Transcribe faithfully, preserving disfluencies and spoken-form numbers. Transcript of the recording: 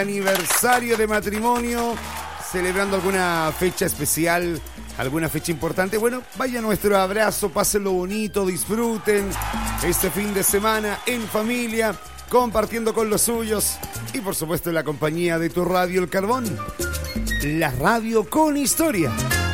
Aniversario de matrimonio, celebrando alguna fecha especial, alguna fecha importante. Bueno, vaya nuestro abrazo, pásenlo bonito, disfruten este fin de semana en familia, compartiendo con los suyos y por supuesto en la compañía de tu radio El Carbón, la radio con historia.